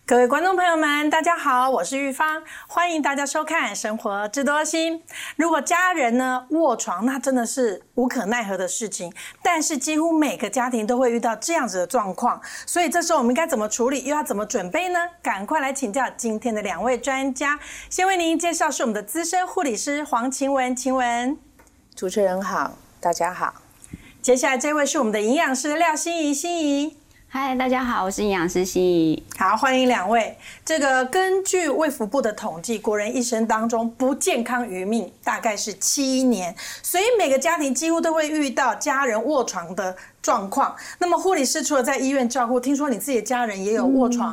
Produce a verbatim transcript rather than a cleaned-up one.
各位观众朋友们，大家好，我是玉芳，欢迎大家收看《生活知多心》。如果家人呢卧床，那真的是无可奈何的事情，但是几乎每个家庭都会遇到这样子的状况，所以这时候我们应该怎么处理，又要怎么准备呢？赶快来请教今天的两位专家。先为您介绍是我们的资深护理师黄晴雯，晴雯。 主持人好，大家好。 接下来这位是我们的营养师廖心怡，心怡。 嗨，大家好，我是营养师心怡。 好，欢迎两位。这个根据卫福部的统计，国人一生当中不健康余命大概是七年，所以每个家庭几乎都会遇到家人卧床的状况。那么护理师除了在医院照顾，听说你自己的家人也有卧床